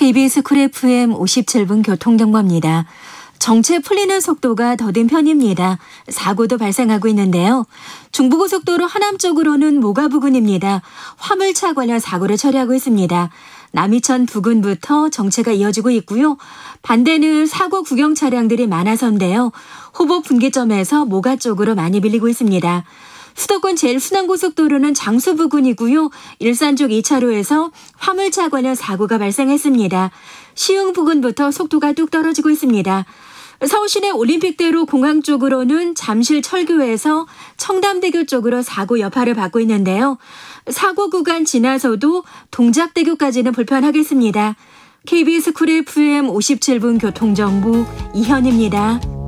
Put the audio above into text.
KBS 쿨 FM 57분 교통정보입니다. 정체 풀리는 속도가 더딘 편입니다. 사고도 발생하고 있는데요. 중부고속도로 하남 쪽으로는 모가 부근입니다. 화물차 관련 사고를 처리하고 있습니다. 남이천 부근부터 정체가 이어지고 있고요. 반대는 사고 구경 차량들이 많아서인데요. 호법 분기점에서 모가 쪽으로 많이 밀리고 있습니다. 수도권 제일순환고속도로는 장수 부근이고요. 일산 쪽 2차로에서 화물차 관련 사고가 발생했습니다. 시흥 부근부터 속도가 뚝 떨어지고 있습니다. 서울시내 올림픽대로 공항 쪽으로는 잠실 철교에서 청담대교 쪽으로 사고 여파를 받고 있는데요. 사고 구간 지나서도 동작대교까지는 불편하겠습니다. KBS 쿨 FM 57분 교통정보 이현입니다.